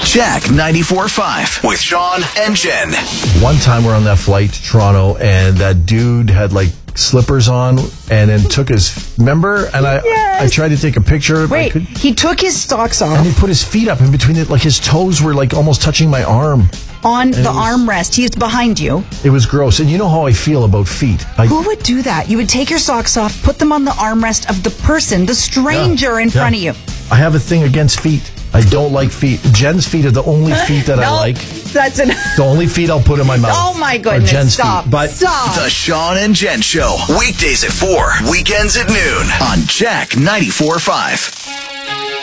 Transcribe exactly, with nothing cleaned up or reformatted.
Jack ninety-four point five with Sean and Jen. One time we're on that flight to Toronto, and that dude had like slippers on and then took his, remember? And I Yes. I tried to take a picture. Wait, I he took his socks off and he put his feet up in between it, like his toes were like almost touching my arm. on the was- armrest. He's behind you. It was gross. And you know how I feel about feet. I, Who would do that? You would take your socks off, put them on the armrest of the person, the stranger in Yeah. front of you. I have a thing against feet. I don't like feet. Jen's feet are the only feet that I No, like. That's an. The only feet I'll put in my mouth. Oh my are goodness! Jen's Stop! feet. But Stop! The Sean and Jen Show. Weekdays at four, weekends at noon on Jack ninety-four point five.